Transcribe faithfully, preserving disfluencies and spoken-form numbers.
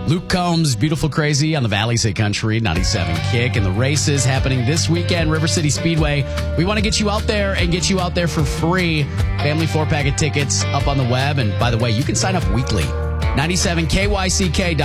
Luke Combs, Beautiful Crazy on the Valley's Hit Country ninety-seven Kick, and the races happening this weekend, River City Speedway. We want to get you out there and get you out there for free. Family four-pack of tickets up on the web. And by the way, you can sign up weekly. ninety-seven K Y C K